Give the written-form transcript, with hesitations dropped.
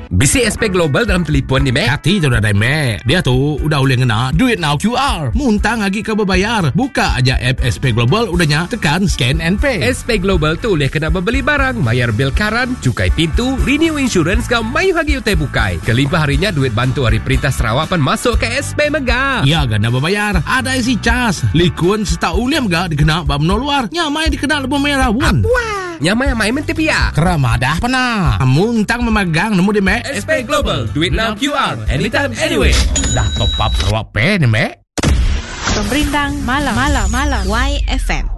Bisi SP Global dalam telefon ni, Mek. Hati tu dah dah, Mek. Dia tu udah boleh ngena Duit Now QR. Muntang lagi kau berbayar. Buka aja app SP Global, udahnya tekan scan and pay. SP Global tu boleh kena membeli barang, bayar bil karan, cukai pintu, renew insurance kau mayu hagi utai bukai. Kelimpah harinya duit bantu Hari Perintah Sarawak pan masuk ke SP Mega. Ya, ganda berbayar. Ada isi cas. Likun seta uliam ga dikena bab no luar. Nyamai dikena lebu merah pun. Wah, nyamai mentepia. Keramadah pernah. Muntang memegang nemu di Mek. SP Global, duit now QR, anytime, anywhere. Dah top up Sarawak Pay ni, Mek. Pemberintang Malam YFM.